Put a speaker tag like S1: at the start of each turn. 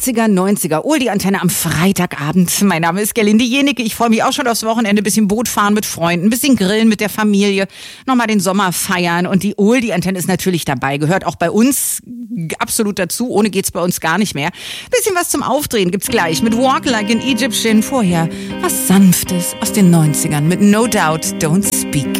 S1: 80er, 90er, Oldie-Antenne am Freitagabend. Mein Name ist Gerlinde Jenecke. Ich freue mich auch schon aufs Wochenende. Ein bisschen Boot fahren mit Freunden, ein bisschen grillen mit der Familie, nochmal den Sommer feiern. Und die Oldie-Antenne ist natürlich dabei, gehört auch bei uns absolut dazu. Ohne geht's bei uns gar nicht mehr. Bisschen was zum Aufdrehen gibt's gleich mit Walk Like an Egyptian. Vorher was Sanftes aus den 90ern mit No Doubt, Don't Speak.